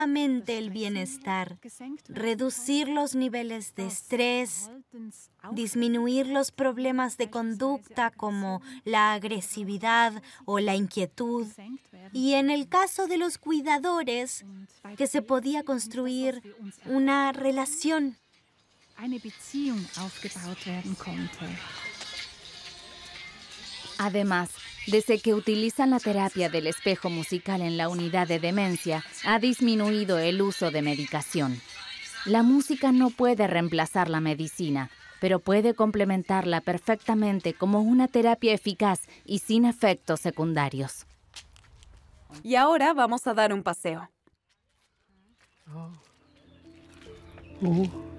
el bienestar, reducir los niveles de estrés, disminuir los problemas de conducta como la agresividad o la inquietud, y en el caso de los cuidadores, que se podía construir una relación. Además, desde que utilizan la terapia del espejo musical en la unidad de demencia, ha disminuido el uso de medicación. La música no puede reemplazar la medicina, pero puede complementarla perfectamente como una terapia eficaz y sin efectos secundarios. Y ahora vamos a dar un paseo.